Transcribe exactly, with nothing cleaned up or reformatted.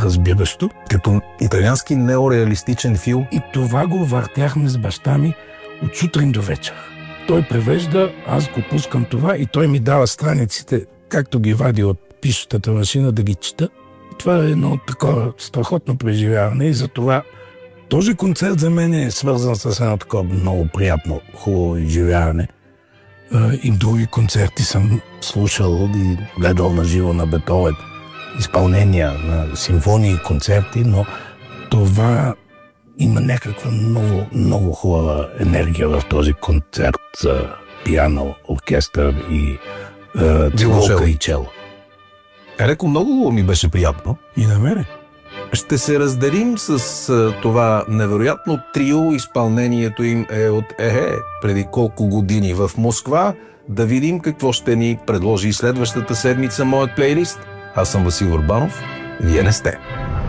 разбиращо. Като италиански неореалистичен филм. И това го въртяхме с баща ми от сутрин до вечер. Той превежда, аз го пускам това и той ми дава страниците, както ги вади от пишещата машина, да ги чета. Това е едно такова страхотно преживяване и затова този концерт за мен е свързан с едно такова много приятно, хубаво изживяване. И други концерти съм слушал и гледал на живо на Бетховен, изпълнения на симфонии, концерти, но това има някаква много, много хубава енергия в този концерт за пиано, оркестър и е, цигулка и чело. Елеко, много ми беше приятно. И на мене. Ще се разделим с а, това невероятно трио. Изпълнението им е от Ехе преди колко години в Москва. Да видим какво ще ни предложи следващата седмица моят плейлист. Аз съм Васил Урбанов. Вие не сте.